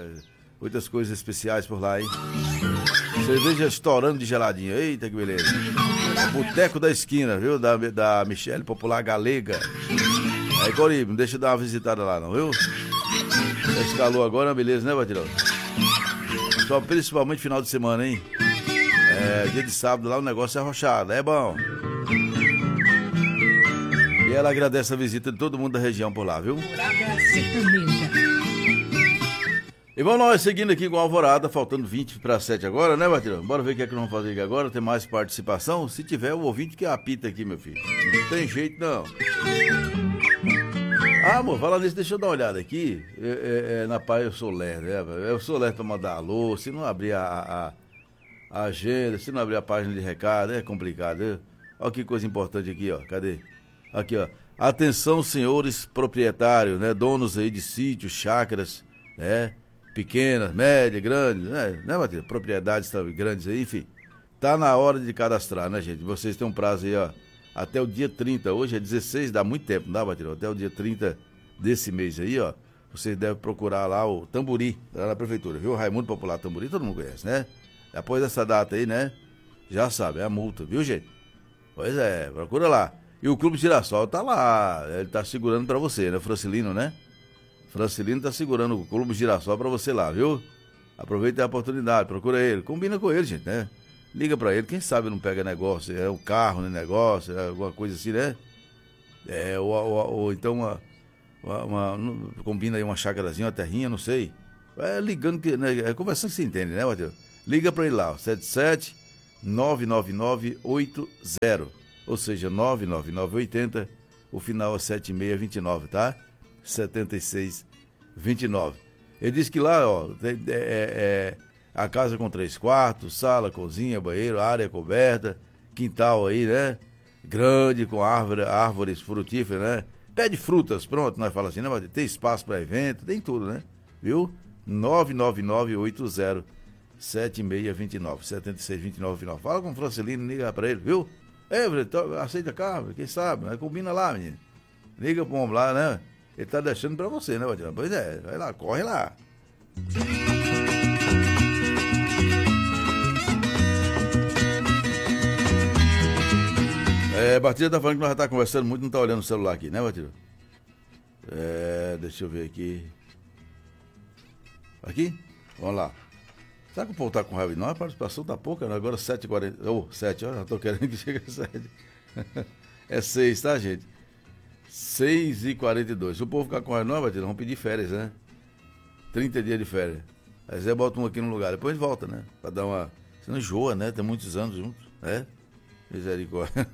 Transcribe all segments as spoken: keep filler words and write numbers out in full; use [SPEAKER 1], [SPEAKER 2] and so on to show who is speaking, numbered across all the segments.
[SPEAKER 1] É, muitas coisas especiais por lá, hein? Cerveja estourando de geladinho. Eita, que beleza. Boteco da Esquina, viu? Da, da Michele Popular Galega. Aí, Coribe, não deixa eu dar uma visitada lá, não, viu? Esse calor agora, beleza, né, Batirão? Só principalmente final de semana, hein? É, dia de sábado lá o negócio é arrochado, é bom. E ela agradece a visita de todo mundo da região por lá, viu? E vamos nós seguindo aqui com a Alvorada, faltando vinte para sete agora, né, Batirão? Bora ver o que é que nós vamos fazer aqui agora. Tem mais participação? Se tiver, o ouvinte que apita aqui, meu filho. Não tem jeito, não. Ah, amor, fala nisso, deixa eu dar uma olhada aqui. É, é, é, na Pai eu sou lerdo, né? Eu sou lerdo pra mandar alô, se não abrir a, a, a agenda, se não abrir a página de recado, é complicado, né? Olha que coisa importante aqui, ó. Cadê? Aqui, ó. Atenção, senhores proprietários, né? Donos aí de sítios, chácaras, né? Pequenas, médias, grandes, né? né Matheus? Propriedades grandes aí, enfim. Tá na hora de cadastrar, né, gente? Vocês têm um prazo aí, ó. Até o dia trinta, hoje é dezesseis, dá muito tempo, não dá, Batirão? Até o dia trinta desse mês aí, ó, vocês devem procurar lá o Tamburi, lá na prefeitura, viu? Raimundo Popular Tamburi, todo mundo conhece, né? Depois dessa data aí, né? Já sabe, é a multa, viu, gente? Pois é, procura lá. E o Clube Girassol tá lá, ele tá segurando pra você, né? Francilino, né? Francilino tá segurando o Clube Girassol pra você lá, viu? Aproveita a oportunidade, procura ele, combina com ele, gente, né? Liga pra ele, quem sabe não pega negócio, é o carro, né, negócio, é alguma coisa assim, né? É, ou, ou, ou então uma, uma, uma, combina aí uma chácarazinha, uma terrinha, não sei. É ligando, que, né, é conversando que você entende, né, Matheus? Liga pra ele lá, ó, sete sete nove nove nove oito zero, ou seja, nove nove nove oito zero, o final é sete seis dois nove, tá? setenta e seis vinte e nove. Ele disse que lá, ó, é... é, é a casa com três quartos, sala, cozinha, banheiro, área coberta, quintal aí, né? Grande, com árvore, árvores frutíferas, né? Pé de frutas, pronto, nós falamos assim, né? Tem espaço para evento, tem tudo, né? Viu? nove nove nove oito zero sete seis dois nove, setenta e seis vinte e nove final. Fala com o Francelino, liga para ele, viu? Ei, aceita carro, quem sabe? Né? Combina lá, menino. Liga pro homem lá, né? Ele tá deixando para você, né, Batirão? Pois é, vai lá, corre lá. É, Batida tá falando que nós já tá conversando muito, não tá olhando o celular aqui, né, Batida? É, deixa eu ver aqui. Aqui? Vamos lá. Será que o povo tá com raiva de nós? A participação tá pouca, né? Agora sete e quarenta. Ô, oh, sete, ó, já tô querendo que chegue a sete. É seis, tá, gente? seis e quarenta e dois. Se o povo ficar com raiva de nós, Batida, vamos pedir férias, né? trinta dias de férias. Aí Zé bota um aqui no lugar, depois volta, né? Pra dar uma... Você não enjoa, né? Tem muitos anos juntos, né? Misericórdia.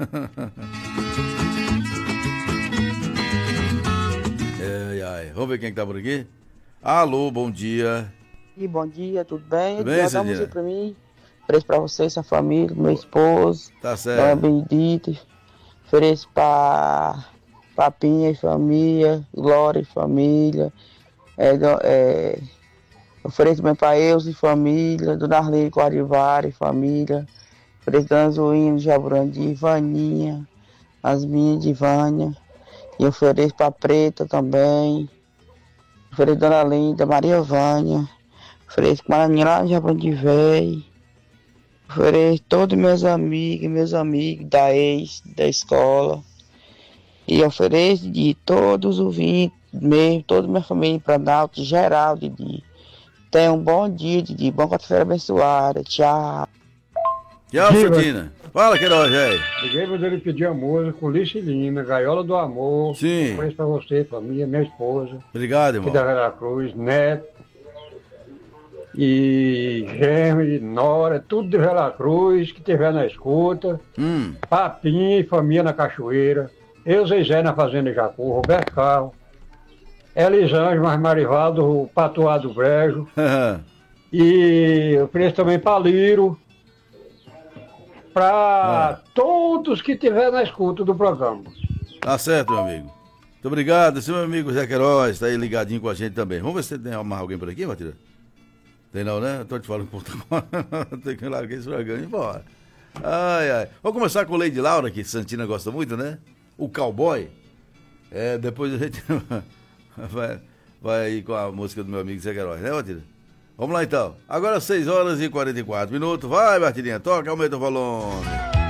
[SPEAKER 1] Ai, ai. Vamos ver quem que tá por aqui? Alô, bom dia.
[SPEAKER 2] E bom dia, tudo bem?
[SPEAKER 1] Tudo bem,
[SPEAKER 2] Dá uma música pra mim. Ofereço pra você, sua família, meu esposo.
[SPEAKER 1] Tá certo.
[SPEAKER 2] Dona Benedita. Ofereço pra Papinha e família, Glória e família. É, é, ofereço também pra Elza e família, Dona Arlene Quadrivari e família. Ofereço Dona Zoinha de Jaburandi, Vaninha, as minhas de Vânia. E ofereço pra Preta também. Ofereço Dona Linda, Maria Vânia. Ofereço Maranhão lá de Jaburandi Velho. Ofereço todos meus amigos, meus amigos da ex, da escola. E ofereço de todos os ouvintes, mesmo, toda minha família, Planalto, geral, Didi. Tenha um bom dia, Didi. Bom quarta-feira abençoada. Tchau.
[SPEAKER 1] Tchau, Cidina. Fala, Queiroz, aí.
[SPEAKER 3] Liguei pra ele pedir a música com Licilina, Gaiola do Amor.
[SPEAKER 1] Sim.
[SPEAKER 3] Ofereço pra você, família, minha esposa.
[SPEAKER 1] Obrigado, irmão.
[SPEAKER 3] Aqui da Vera Cruz, Neto. E Germe, Nora, tudo de Vera Cruz, que tiver na escuta.
[SPEAKER 1] Hum.
[SPEAKER 3] Papinha e família na Cachoeira. Eu, Zezé na Fazenda Jacu, Roberto Carlos. Elisângela, mais Marivaldo, o Patuá do Brejo. E eu ofereço também pra Liro. Para ah. todos que tiver na escuta do programa.
[SPEAKER 1] Tá certo, meu amigo. Muito obrigado. Esse meu amigo Zé Queiroz está aí ligadinho com a gente também. Vamos ver se tem mais alguém por aqui, Matilda? Tem não, né? Tô te falando que tem que largar esse programa e ir embora. Ai, ai. Vamos começar com o Lady Laura, que Santina gosta muito, né? O cowboy. É, depois a gente vai, vai ir com a música do meu amigo Zé Queiroz, né, Matilda? Vamos lá então. Agora seis horas e quarenta e quatro minutos. Vai, Bartilinha, toca, aumenta o volume.